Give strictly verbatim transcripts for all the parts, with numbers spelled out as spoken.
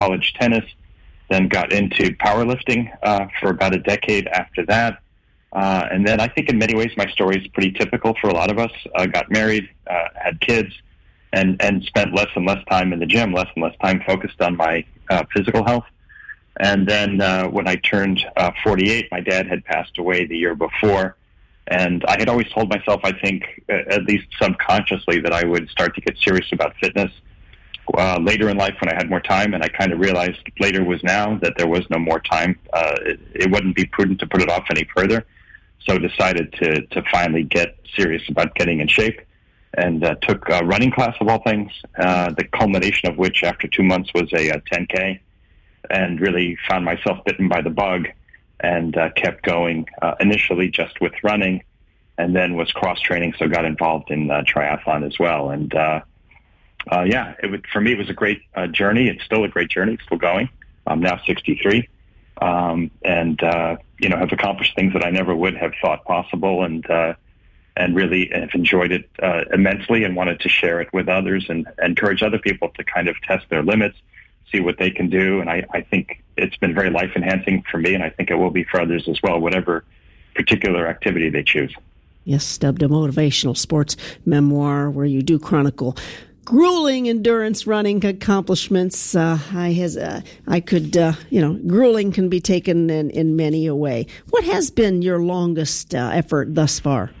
college tennis, then got into powerlifting uh, for about a decade after that. Uh, and then I think in many ways my story is pretty typical for a lot of us. I got married, uh, had kids, and, and spent less and less time in the gym, less and less time focused on my uh, physical health. And then uh, when I turned uh, forty-eight, my dad had passed away the year before. And I had always told myself, I think, at least subconsciously, that I would start to get serious about fitness uh, later in life when I had more time. And I kind of realized later was now that there was no more time. Uh, it, it wouldn't be prudent to put it off any further. So decided to, to finally get serious about getting in shape, and uh, took a running class of all things, uh, the culmination of which after two months was a, a ten K, and really found myself bitten by the bug, and uh, kept going uh, initially just with running, and then was cross-training, so got involved in uh, triathlon as well. And uh, uh, yeah, it would, for me, it was a great uh, journey. It's still a great journey. It's still going. I'm now sixty-three. Um, and, uh, you know, have accomplished things that I never would have thought possible, and, uh, and really have enjoyed it, uh, immensely, and wanted to share it with others and encourage other people to kind of test their limits, see what they can do. And I, I think it's been very life enhancing for me, and I think it will be for others as well, whatever particular activity they choose. Yes, dubbed a motivational sports memoir where you do chronicle grueling endurance running accomplishments. Uh, I has uh, I could uh, you know grueling can be taken in, in many a way. What has been your longest uh, effort thus far?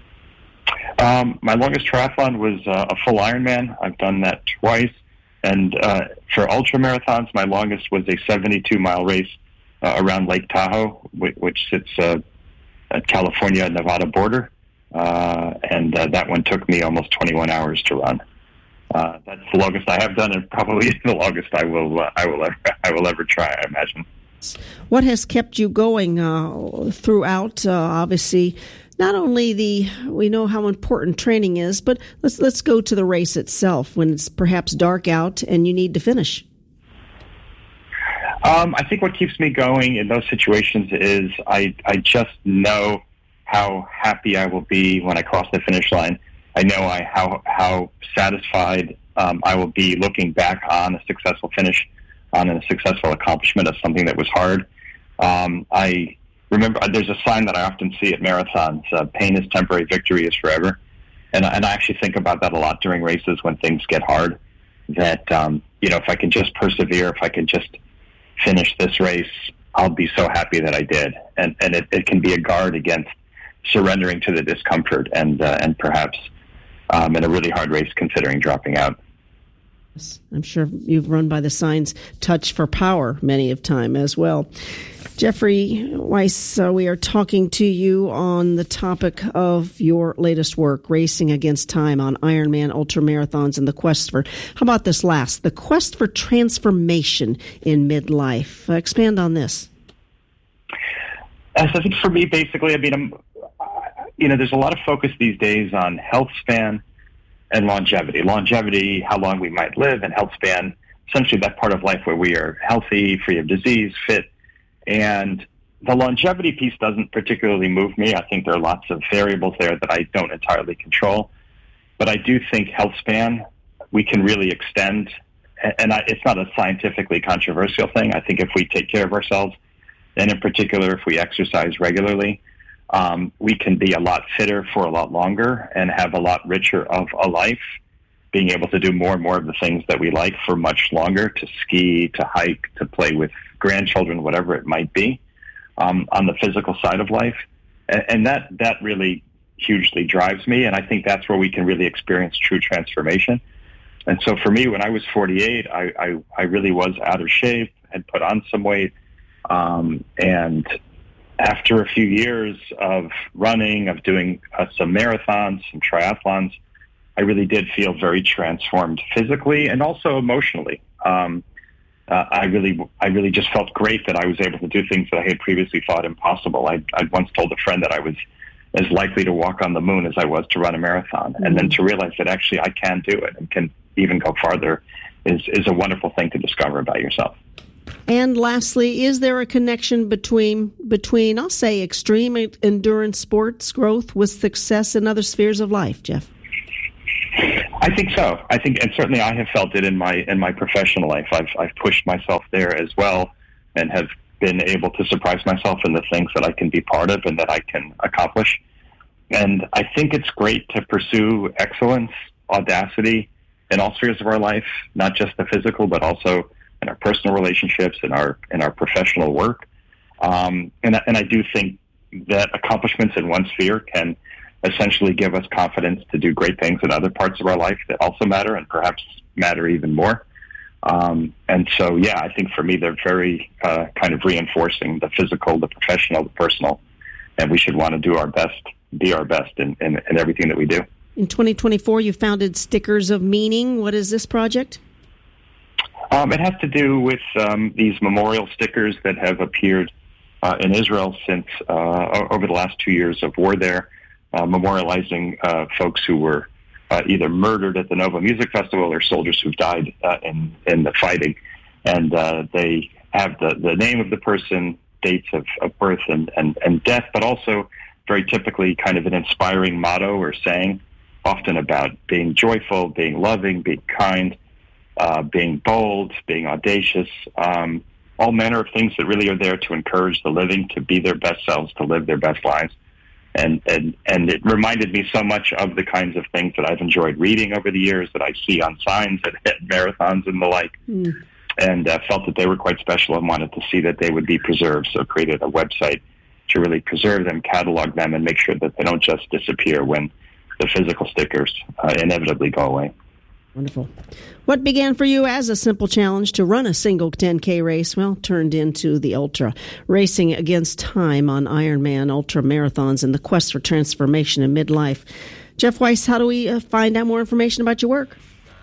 Um, my longest triathlon was uh, a full Ironman. I've done that twice, and uh, for ultra marathons, my longest was a seventy-two mile race uh, around Lake Tahoe, which, which sits uh, at California-Nevada border, uh, and uh, that one took me almost twenty-one hours to run. Uh, that's the longest I have done, and probably the longest I will uh, I will ever I will ever try, I imagine. What has kept you going uh, throughout? Uh, obviously, not only the we know how important training is, but let's let's go to the race itself when it's perhaps dark out and you need to finish. Um, I think what keeps me going in those situations is I I just know how happy I will be when I cross the finish line. I know I, how how satisfied um, I will be looking back on a successful finish, on a successful accomplishment of something that was hard. Um, I remember there's a sign that I often see at marathons: uh, "Pain is temporary, victory is forever." And, and I actually think about that a lot during races when things get hard. That um, you know, if I can just persevere, if I can just finish this race, I'll be so happy that I did. And and it, it can be a guard against surrendering to the discomfort and uh, and perhaps. Um, in a really hard race, considering dropping out. I'm sure you've run by the signs, touch for power, many of time as well. Jeffrey Weiss, uh, we are talking to you on the topic of your latest work, Racing Against Time on Ironman ultramarathons and the quest for, how about this last, the quest for transformation in midlife. Uh, expand on this. As I think for me, basically, I mean, I'm, you know, there's a lot of focus these days on health span and longevity. Longevity, how long we might live, and health span, essentially that part of life where we are healthy, free of disease, fit. And the longevity piece doesn't particularly move me. I think there are lots of variables there that I don't entirely control. But I do think health span, we can really extend. And I, it's not a scientifically controversial thing. I think if we take care of ourselves, and in particular if we exercise regularly, Um, we can be a lot fitter for a lot longer and have a lot richer of a life, being able to do more and more of the things that we like for much longer, to ski, to hike, to play with grandchildren, whatever it might be, um, on the physical side of life. And, and that, that really hugely drives me, and I think that's where we can really experience true transformation. And so for me, when I was forty-eight, I, I, I really was out of shape, had put on some weight, um, and after a few years of running, of doing uh, some marathons, some triathlons, I really did feel very transformed physically and also emotionally. Um, uh, I really, I really just felt great that I was able to do things that I had previously thought impossible. I, I'd once told a friend that I was as likely to walk on the moon as I was to run a marathon, mm-hmm. and then to realize that actually I can do it and can even go farther is is a wonderful thing to discover about yourself. And lastly, is there a connection between, between I'll say, extreme endurance sports growth with success in other spheres of life, Jeff? I think so. I think, and certainly I have felt it in my in my professional life. I've I've pushed myself there as well, and have been able to surprise myself in the things that I can be part of and that I can accomplish. And I think it's great to pursue excellence, audacity in all spheres of our life, not just the physical, but also in our personal relationships, in our in our professional work. Um, and and I do think that accomplishments in one sphere can essentially give us confidence to do great things in other parts of our life that also matter and perhaps matter even more. Um, and so, yeah, I think for me, they're very uh, kind of reinforcing the physical, the professional, the personal, and we should want to do our best, be our best in, in, in everything that we do. In twenty twenty-four, you founded Stickers of Meaning. What is this project? Um, it has to do with um, these memorial stickers that have appeared uh, in Israel since uh, over the last two years of war there. Uh, memorializing uh, folks who were uh, either murdered at the Nova Music Festival or soldiers who've died uh, in, in the fighting. And uh, they have the, the name of the person, dates of, of birth and, and, and death, but also very typically kind of an inspiring motto or saying, often about being joyful, being loving, being kind, uh, being bold, being audacious, um, all manner of things that really are there to encourage the living to be their best selves, to live their best lives. And, and and it reminded me so much of the kinds of things that I've enjoyed reading over the years that I see on signs at, at marathons and the like, mm. and uh, felt that they were quite special and wanted to see that they would be preserved. So created a website to really preserve them, catalog them, and make sure that they don't just disappear when the physical stickers uh, inevitably go away. Wonderful. What began for you as a simple challenge to run a single ten K race, well, turned into the ultra, racing against time on Ironman ultra marathons and the quest for transformation in midlife. Jeff Weiss, how do we uh, find out more information about your work?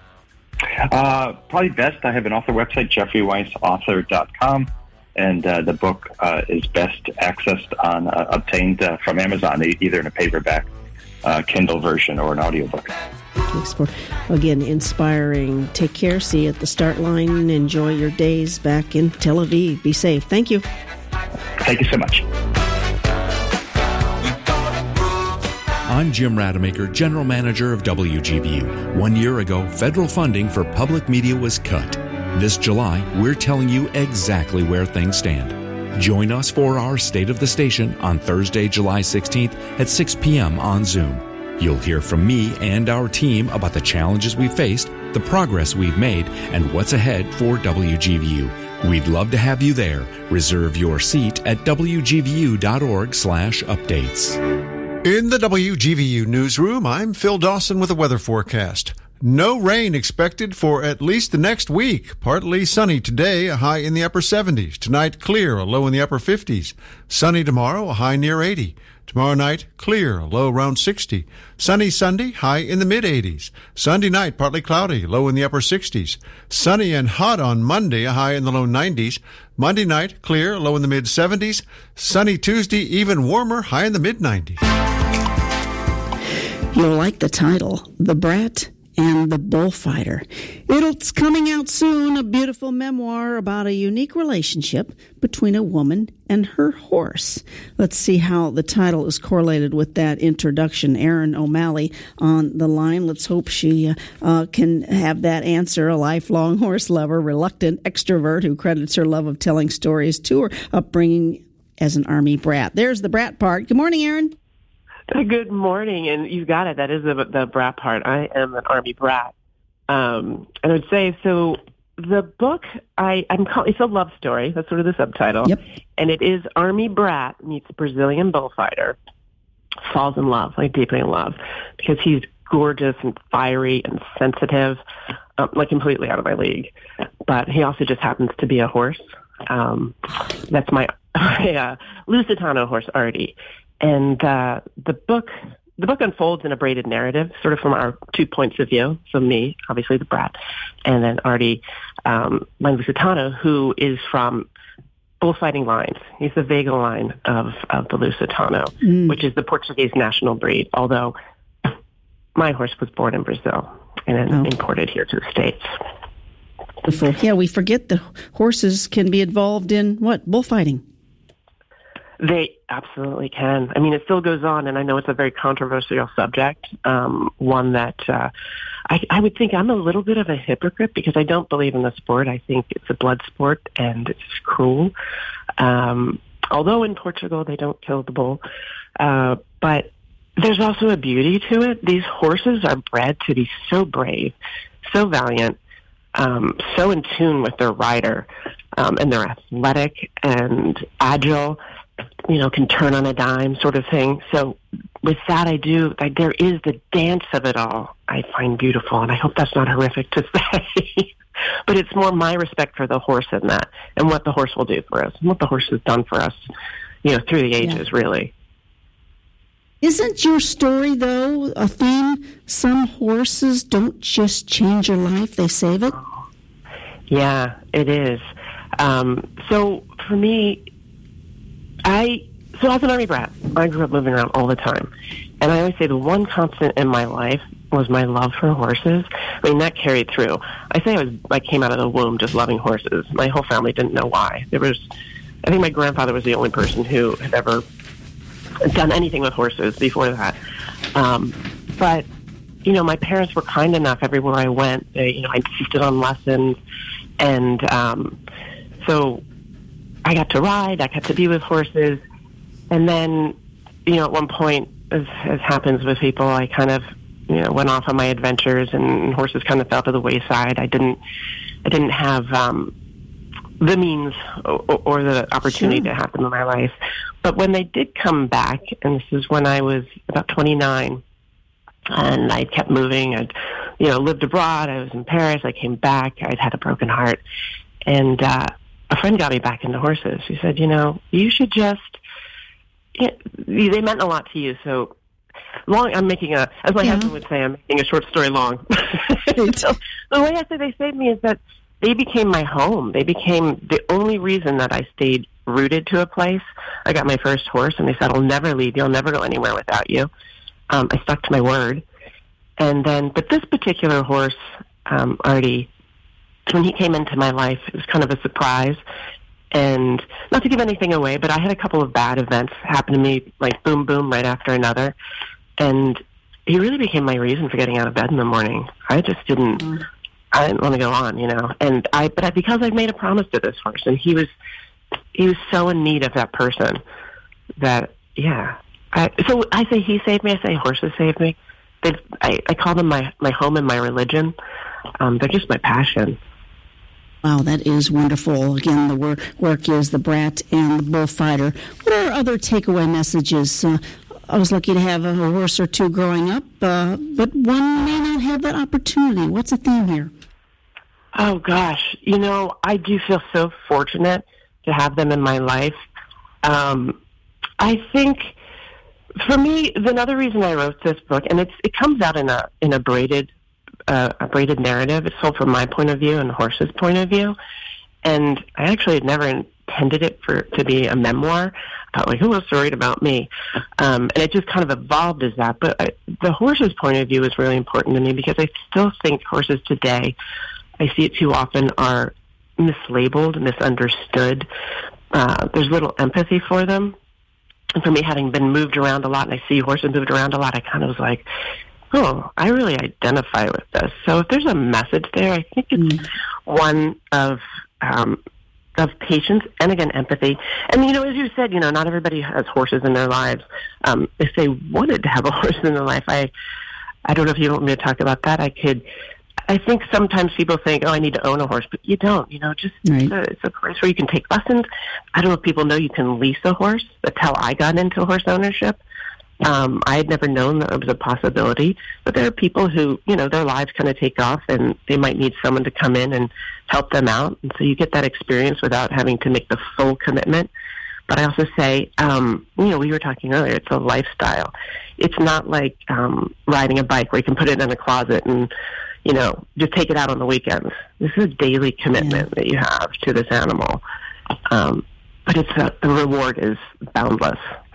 Uh, probably best, I have an author website, jeffrey weiss author dot com, and uh, the book uh, is best accessed on, uh, obtained uh, from Amazon, either in a paperback uh, Kindle version or an audiobook. Thanks for, again, inspiring. Take care. See you at the start line. Enjoy your days back in Tel Aviv. Be safe. Thank you. Thank you so much. I'm Jim Rademacher, General Manager of W G B U. One year ago, federal funding for public media was cut. This July, we're telling you exactly where things stand. Join us for our State of the Station on Thursday, July sixteenth at six p.m. on Zoom. You'll hear from me and our team about the challenges we faced, the progress we've made, and what's ahead for W G V U. We'd love to have you there. Reserve your seat at w g v u dot org slash updates. In the W G V U newsroom, I'm Phil Dawson with a weather forecast. No rain expected for at least the next week. Partly sunny today, a high in the upper seventies. Tonight, clear, a low in the upper fifties. Sunny tomorrow, a high near eighty. Tomorrow night, clear, a low around sixty. Sunny Sunday, high in the mid-eighties. Sunday night, partly cloudy, low in the upper sixties. Sunny and hot on Monday, a high in the low nineties. Monday night, clear, low in the mid-seventies. Sunny Tuesday, even warmer, high in the mid-nineties. You'll like the title, The Brat and the Bullfighter. It's coming out soon, a beautiful memoir about a unique relationship between a woman and her horse. Let's see how the title is correlated with that introduction. Erin O'Malley on the line. Let's hope she uh, uh, can have that answer. A lifelong horse lover, reluctant extrovert who credits her love of telling stories to her upbringing as an Army brat. There's the brat part. Good morning, Erin. Good morning, and you've got it. That is the, the brat part. I am an Army brat. Um, and I would say, so the book, I, I'm call, it's a love story. That's sort of the subtitle. Yep. And it is Army brat meets Brazilian bullfighter, falls in love, like deeply in love, because he's gorgeous and fiery and sensitive, um, like completely out of my league. But he also just happens to be a horse. Um, that's my, my uh, Lusitano horse, Artie. And uh, the book the book unfolds in a braided narrative, sort of from our two points of view. So me, obviously the brat, and then Artie, um, my Lusitano, who is from bullfighting lines. He's the Vega line of, of the Lusitano, mm. which is the Portuguese national breed, although my horse was born in Brazil and then oh. imported here to the States. Beautiful. Yeah, we forget that horses can be involved in, what, bullfighting? They absolutely can. I mean, it still goes on, and I know it's a very controversial subject, um, one that uh, I, I would think I'm a little bit of a hypocrite because I don't believe in the sport. I think it's a blood sport, and it's cruel. Um, although in Portugal they don't kill the bull. Uh, but there's also a beauty to it. These horses are bred to be so brave, so valiant, um, so in tune with their rider, um, and they're athletic and agile, you know, can turn on a dime sort of thing. So with that, I do, I, there is the dance of it all I find beautiful, and I hope that's not horrific to say. But it's more my respect for the horse in that, and what the horse will do for us, and what the horse has done for us, you know, through the ages, yeah. really. Isn't your story, though, a theme? Some horses don't just change your life, they save it? Yeah, it is. Um, so for me, I, so I was an Army brat. I grew up moving around all the time. And I always say the one constant in my life was my love for horses. I mean, that carried through. I say I was, I came out of the womb just loving horses. My whole family didn't know why. There was, I think my grandfather was the only person who had ever done anything with horses before that. Um, but, you know, my parents were kind enough everywhere I went. They, you know, I insisted on lessons. And um, so I got to ride, I got to be with horses. And then, you know, at one point, as, as happens with people, I kind of, you know, went off on my adventures, and horses kind of fell to the wayside. I didn't, I didn't have um, the means or, or the opportunity sure. to happen in my life. But when they did come back, and this is when I was about twenty-nine, and I kept moving. I'd, you know, lived abroad. I was in Paris. I came back. I'd had a broken heart, and uh, a friend got me back into horses. She said, "You know, you should just." You know, they meant a lot to you, so. Long, I'm making a, as my yeah. husband would say, I'm making a short story long. So, the way I say they saved me is that they became my home. They became the only reason that I stayed rooted to a place. I got my first horse, and they said, I'll never leave you. I'll never go anywhere without you. Um, I stuck to my word. And then, but this particular horse, um, Artie, when he came into my life, it was kind of a surprise. And not to give anything away, but I had a couple of bad events happen to me, like boom, boom, right after another. And he really became my reason for getting out of bed in the morning. I just didn't, mm. I didn't want to go on, you know. And I, but I, because I've made a promise to this horse, and he was, he was so in need of that person that, yeah. I, so I say he saved me. I say horses saved me. They, I, I call them my, my home and my religion. Um, they're just my passion. Wow, that is wonderful. Again, the work, work is the brat and the bullfighter. What are other takeaway messages? Uh, I was lucky to have a horse or two growing up, uh, but one may not have that opportunity. What's the theme here? Oh, gosh. You know, I do feel so fortunate to have them in my life. Um, I think, for me, the another reason I wrote this book, and it's it comes out in a in a braided uh, a braided narrative. It's told from my point of view and the horse's point of view, and I actually had never intended it for to be a memoir. I thought, like, who else to read about me? Um, and it just kind of evolved as that. But I, the horse's point of view is really important to me because I still think horses today, I see it too often, are mislabeled, misunderstood. Uh, there's little empathy for them. And for me, having been moved around a lot, and I see horses moved around a lot, I kind of was like, oh, I really identify with this. So if there's a message there, I think it's mm. one of um, of patience and, again, empathy. And, you know, as you said, you know, not everybody has horses in their lives. Um, if they wanted to have a horse in their life, I, I don't know if you want me to talk about that. I could. I think sometimes people think, oh, I need to own a horse, but you don't. You know, just right. it's, a, it's a place where you can take lessons. I don't know if people know you can lease a horse. That's how I got into horse ownership. Um, I had never known that it was a possibility, but there are people who, you know, their lives kind of take off, and they might need someone to come in and help them out. And so you get that experience without having to make the full commitment. But I also say, um, you know, we were talking earlier, it's a lifestyle. It's not like um, riding a bike where you can put it in a closet and, you know, just take it out on the weekends. This is a daily commitment yeah. that you have to this animal. Um, but it's a, the reward is boundless.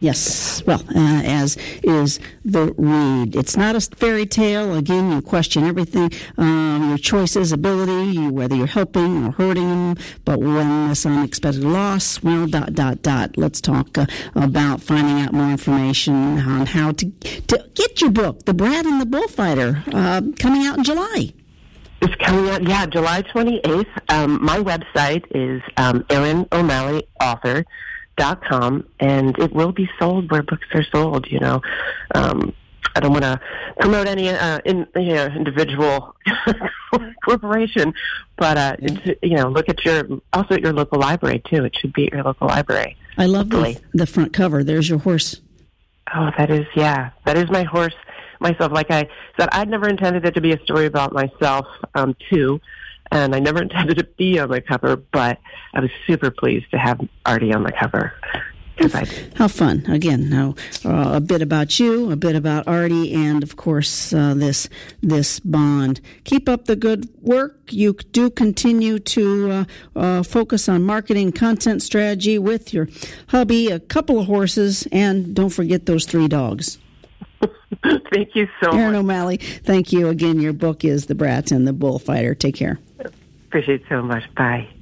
Yes, well, uh, as is the read. It's not a fairy tale. Again, you question everything, um, your choices, ability, you, whether you're helping or hurting them. But when this unexpected loss, well, dot, dot, dot. Let's talk uh, about finding out more information on how to, to get your book, The Brat and the Bullfighter, uh, coming out in July. It's coming out, yeah, July twenty-eighth. Um, my website is um, Erin O'Malley Author. Dot com, and it will be sold where books are sold. You know, um, I don't want to promote any uh, in, you know, individual corporation, but uh, it's, you know, look at your also at your local library too. It should be at your local library. I love the, the front cover. There's your horse. Oh, that is yeah, that is my horse. Myself, like I said, I'd never intended it to be a story about myself um, too. And I never intended to be on the cover, but I was super pleased to have Artie on the cover. How, how fun. Again, now, uh, a bit about you, a bit about Artie, and, of course, uh, this this bond. Keep up the good work. You do continue to uh, uh, focus on marketing, content strategy with your hubby, a couple of horses, and don't forget those three dogs. Thank you so much. Erin O'Malley, thank you again. Your book is The Brat and the Bullfighter. Take care. Appreciate it so much. Bye.